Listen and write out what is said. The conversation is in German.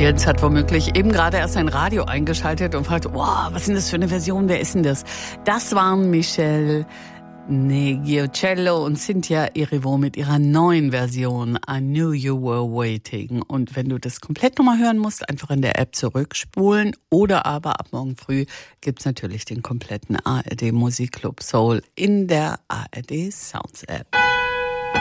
Jens hat womöglich eben gerade erst sein Radio eingeschaltet und fragt, wow, was ist denn das für eine Version, wer ist denn das? Das waren Michel Negiocello und Cynthia Erivo mit ihrer neuen Version I Knew You Were Waiting. Und wenn du das komplett nochmal hören musst, einfach in der App zurückspulen oder aber ab morgen früh gibt's natürlich den kompletten ARD Musikclub Soul in der ARD Sounds App.